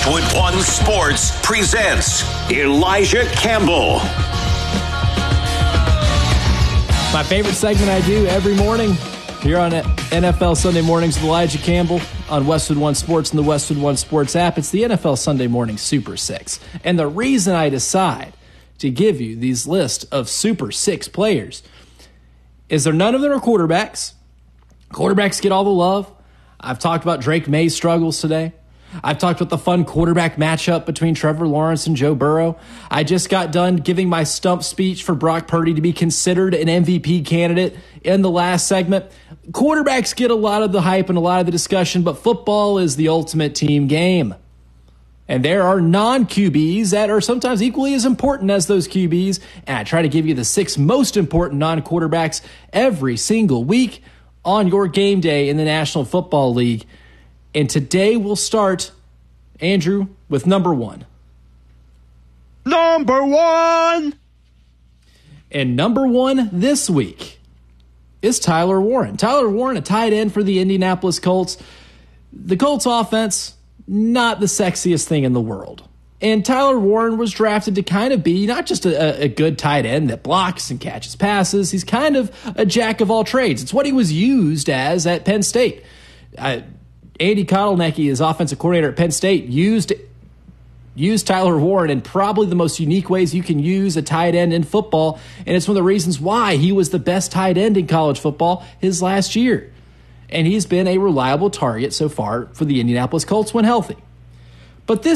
Westwood One Sports presents Elijah Campbell. My favorite segment I do every morning here on NFL Sunday Mornings with Elijah Campbell on Westwood One Sports and the Westwood One Sports app. It's the NFL Sunday Morning Super Six. And the reason I decide to give you these lists of Super Six players is none of them are quarterbacks. Quarterbacks get all the love. I've talked about Drake May's struggles today. I've talked about the fun quarterback matchup between Trevor Lawrence and Joe Burrow. I just got done giving my stump speech for Brock Purdy to be considered an MVP candidate in the last segment. Quarterbacks get a lot of the hype and a lot of the discussion, but football is the ultimate team game. And there are non-QBs that are sometimes equally as important as those QBs. And I try to give you the 6 most important non-quarterbacks every single week on your game day in the National Football League. And today we'll start, Andrew, with number 1. Number 1! And number 1 this week is Tyler Warren. Tyler Warren, a tight end for the Indianapolis Colts. The Colts offense, not the sexiest thing in the world. And Tyler Warren was drafted to kind of be not just a good tight end that blocks and catches passes. He's kind of a jack of all trades. It's what he was used as at Penn State. Andy Kotelnicki, his offensive coordinator at Penn State, used Tyler Warren in probably the most unique ways you can use a tight end in football, and it's one of the reasons why he was the best tight end in college football his last year. And he's been a reliable target so far for the Indianapolis Colts when healthy. But this